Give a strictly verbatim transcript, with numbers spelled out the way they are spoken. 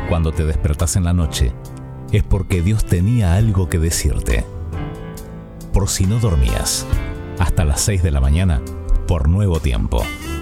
Cuando te despertás en la noche, es porque Dios tenía algo que decirte. Por si no dormías, hasta las seis de la mañana, por Nuevo Tiempo.